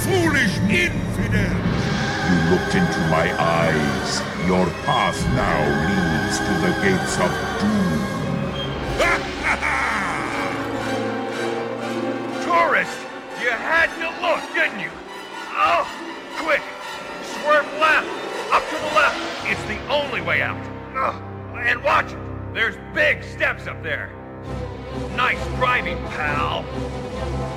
foolish infidel! You looked into my eyes. Your path now leads to the gates of doom. Tourist! You had to look, didn't you? Oh, quick! Swerve left! Up to the left! It's the only way out! Oh, and watch it! There's big steps up there! Nice driving, pal!